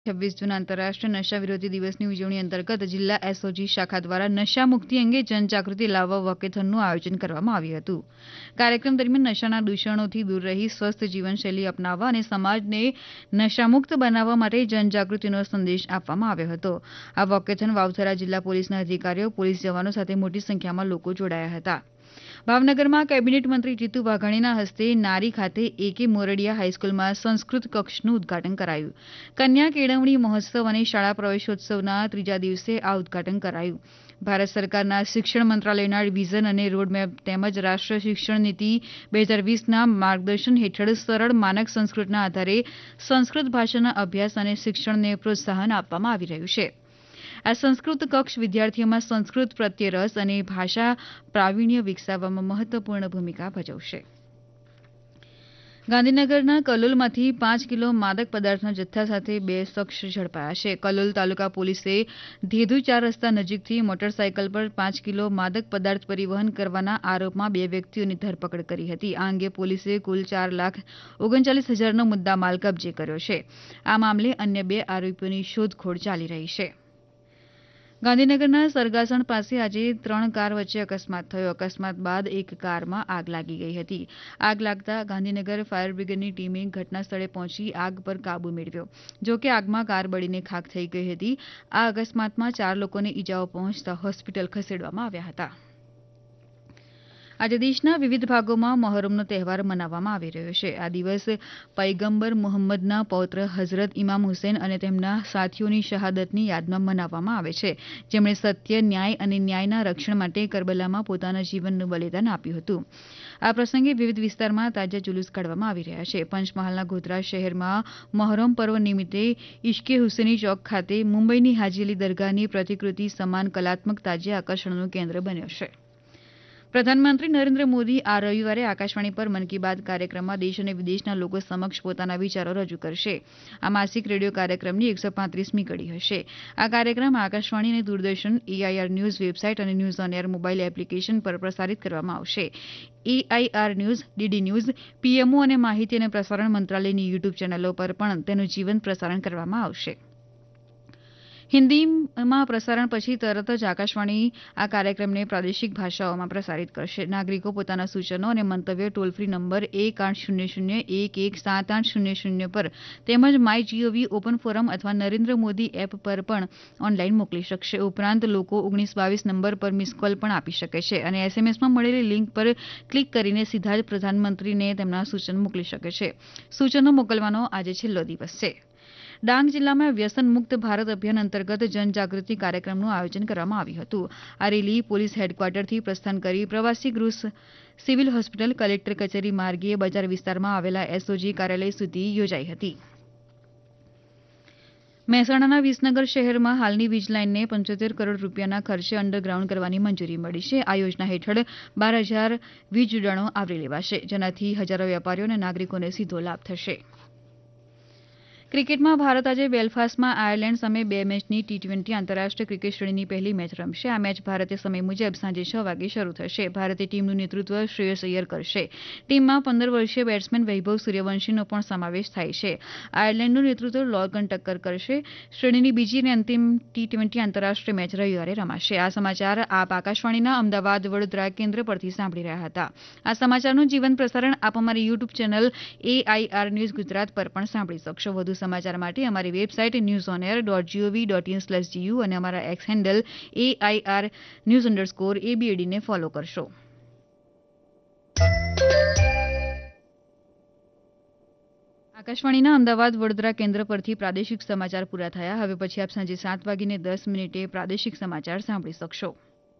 26 જૂન આંતરરાષ્ટ્રીય નશા વિરોધી દિવસની ઉજવણી અંતર્ગત જિલ્લા એસઓજી શાખા દ્વારા નશા મુક્તિ અંગે જનજાગૃતિ લાવવા વોકેથોનનું આયોજન કરવામાં આવ્યું હતું. કાર્યક્રમ દરમિયાન નશાના દૂષણોથી દૂર રહી સ્વસ્થ જીવનશૈલી અપનાવવા અને સમાજને નશામુક્ત બનાવવા માટે જનજાગૃતિનો સંદેશ આપવામાં આવ્યો હતો. આ વોકેથોન વાવથરા જિલ્લા પોલીસના અધિકારીઓ, પોલીસ જવાનો સાથે મોટી સંખ્યામાં લોકો જોડાયા હતા. ભાવનગરમાં કેબિનેટ મંત્રી જીતુ વાઘાણીના હસ્તે નારી ખાતે એકે મોરડિયા હાઈસ્કૂલમાં સંસ્કૃત કક્ષનું ઉદ્ઘાટન કરાયું. કન્યા કેળવણી મહોત્સવ અને શાળા પ્રવેશોત્સવના ત્રીજા દિવસે આ ઉદ્ઘાટન કરાયું. ભારત સરકારના શિક્ષણ મંત્રાલયના વિઝન અને રોડમેપ તેમજ રાષ્ટ્રીય શિક્ષણ નીતિ 2020ના માર્ગદર્શન હેઠળ સરળ માનક સંસ્કૃતના આધારે સંસ્કૃત ભાષાના અભ્યાસ અને શિક્ષણને પ્રોત્સાહન આપવામાં આવી રહ્યું છે. આ સંસ્કૃત કક્ષ વિદ્યાર્થીઓમાં સંસ્કૃત પ્રત્યે રસ અને ભાષા પ્રાવીણ્ય વિકસાવવામાં મહત્વપૂર્ણ ભૂમિકા ભજવશે. ગાંધીનગરના કલોલમાંથી 5 કિલો માદક પદાર્થના જથ્થા સાથે 2 શખ્સ ઝડપાયા છે. કલોલ તાલુકા પોલીસે ધેધુ 4 રસ્તા નજીકથી મોટરસાયકલ પર 5 કિલો માદક પદાર્થ પરિવહન કરવાના આરોપમાં 2 વ્યક્તિઓની ધરપકડ કરી હતી. આ અંગે પોલીસે કુલ 4,39,000નો મુદ્દામાલ કબજે કર્યો છે. આ મામલે અન્ય 2 આરોપીઓની શોધખોળ ચાલી રહી છે. ગાંધીનગરના સરગાસણ પાસે આજે 3 કાર વચ્ચે અકસ્માત થયો. અકસ્માત બાદ એક કારમાં આગ લાગી ગઈ હતી. આગ લાગતા ગાંધીનગર ફાયર બ્રિગેડની ટીમે ઘટના સ્થળે પહોંચી આગ પર કાબુ મેળવ્યો. જોકે આગમાં કાર બળીને ખાખ થઈ ગઈ હતી. આ અકસ્માતમાં 4 લોકોને ઈજાઓ પહોંચતા હોસ્પિટલ ખસેડવામાં આવ્યા હતા. આજે દેશના વિવિધ ભાગોમાં મહોરમનો તહેવાર મનાવવામાં આવી રહ્યો છે. આ દિવસ પયગંબર મુહમ્મદના પૌત્ર હઝરત ઇમામ હુસૈન અને તેમના સાથીઓની શહાદતની યાદમાં મનાવવામાં આવે છે, જેમણે સત્ય, ન્યાય અને ન્યાયના રક્ષણ માટે કરબલામાં પોતાના જીવનનું બલિદાન આપ્યું હતું. આ પ્રસંગે વિવિધ વિસ્તારમાં તાજિયા જુલુસ કાઢવામાં આવી રહ્યા છે. પંચમહાલના ગોધરા શહેરમાં મહોરમ પર્વ નિમિત્તે ઇશ્કે હુસૈની ચોક ખાતે મુંબઈની હાજી અલી દરગાહની પ્રતિકૃતિ સમાન કલાત્મક તાજિયા આકર્ષણનું કેન્દ્ર બન્યો છે. પ્રધાનમંત્રી નરેન્દ્ર મોદી આ રવિવારે આકાશવાણી પર મન કી બાત કાર્યક્રમમાં દેશ અને વિદેશના લોકો સમક્ષ પોતાના વિચારો રજૂ કરશે. આ માસિક રેડિયો કાર્યક્રમની 135મી કડી હશે. આ કાર્યક્રમ આકાશવાણી અને દૂરદર્શન, AIR ન્યૂઝ વેબસાઇટ અને news on air mobile application પર પ્રસારિત કરવામાં આવશે. AIR news, DD news, PMO અને માહિતી અને પ્રસારણ મંત્રાલયની યુટ્યુબ ચેનલો પર પણ તેનું જીવંત પ્રસારણ કરવામાં આવશે. હિન્દીમાં પ્રસારણ પછી તરત જ આકાશવાણી આ કાર્યક્રમને પ્રાદેશિક ભાષાઓમાં પ્રસારિત કરશે. નાગરિકો પોતાના સૂચનો અને મંતવ્યો ટોલ ફ્રી નંબર 1-800-117-800 પર તેમજ માય GOV ઓપન ફોરમ અથવા નરેન્દ્ર મોદી એપ પર પણ ઓનલાઈન મોકલી શકશે. ઉપરાંત લોકો 1922 નંબર પર મિસ કોલ પણ આપી શકે છે અને SMSમાં મળેલી લિંક પર ક્લિક કરીને સીધા જ પ્રધાનમંત્રીને તેમના સૂચન મોકલી શકે છે. સૂચનો મોકલવાનો આજે છેલ્લો દિવસ છે. ડાંગ જિલ્લામાં વ્યસન મુક્ત ભારત અભિયાન અંતર્ગત જનજાગૃતિ કાર્યક્રમનું આયોજન કરવામાં આવ્યું હતું. આ રેલી પોલીસ હેડક્વાર્ટરથી પ્રસ્થાન કરી પ્રવાસી ગૃહ, સિવિલ હોસ્પિટલ, કલેક્ટર કચેરી માર્ગે બજાર વિસ્તારમાં આવેલા SOG કાર્યાલય સુધી યોજાઈ હતી. મહેસાણાના વિસનગર શહેરમાં હાલની વીજ લાઇનને 75 કરોડ રૂપિયાના ખર્ચે અંડરગ્રાઉન્ડ કરવાની મંજૂરી મળી છે. આ યોજના હેઠળ 12,000 વીજ જોડાણો આવરી લેવાશે, જેનાથી હજારો વેપારીઓ અને નાગરિકોને સીધો લાભ થશે. ક્રિકેટમાં ભારત આજે બેલફાસ્ટમાં આયર્લેન્ડ સામે 2 મેચની T20 આંતરરાષ્ટ્રીય ક્રિકેટ શ્રેણીની પહેલી મેચ રમશે. આ મેચ ભારતીય સમય મુજબ સાંજે 6 વાગે શરૂ થશે. ભારતીય ટીમનું નેતૃત્વ શ્રેયસ અય્યર કરશે. ટીમમાં 15 વર્ષીય બેટ્સમેન વૈભવ સૂર્યવંશીનો પણ સમાવેશ થાય છે. આયર્લેન્ડનું નેતૃત્વ લોર્ગન ટક્કર કરશે. શ્રેણીની બીજી અને અંતિમ T20 આંતરરાષ્ટ્રીય મેચ રવિવારે રમાશે. આ સમાચાર આપ આકાશવાણીના અમદાવાદ વડોદરા કેન્દ્ર પરથી સાંભળી રહ્યા હતા. આ સમાચારનું જીવંત પ્રસારણ આપ અમારી YouTube channel AIR news Gujarat પર પણ સાંભળી શકશો. વધુ સમાચાર માટે અમારી વેબસાઇટ newsonair.gov.in/du અને અમારા એક્સ હેન્ડલ AIR_news_ ને ફોલો કરશો. આકાશવાણીના અમદાવાદ વડોદરા કેન્દ્ર પરથી પ્રાદેશિક સમાચાર પૂરા થયા. હવે પછી આપ સાંજે 7:10 પ્રાદેશિક સમાચાર સાંભળી શકશો.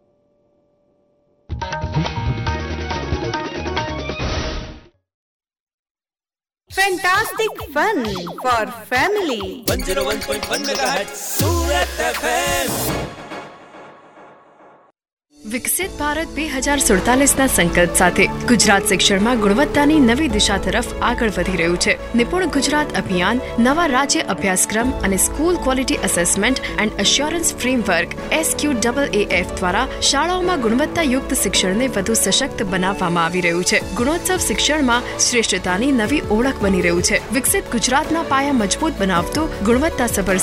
Fantastic fun for family. 101.1 MHz Surat FM. વિકસિત ભારત 2047ના સંકલ્પ સાથે ગુજરાત શિક્ષણમાં ગુણવત્તાની નવી દિશા તરફ આગળ વધી રહ્યું છે. નિપુણ ગુજરાત અભિયાન નવા રાજ્ય અભ્યાસક્રમ અને school quality assessment and assurance framework SQAAF દ્વારા શાળાઓમાં ગુણવત્તાયુક્ત શિક્ષણને વધુ સશક્ત બનાવવામાં આવી રહ્યું છે. ગુણોત્સવ શિક્ષણમાં શ્રેષ્ઠતાની નવી ઓળખ બની રહ્યું છે. વિકસિત ગુજરાતના પાયા મજબૂત બનાવતું ગુણવત્તાસભર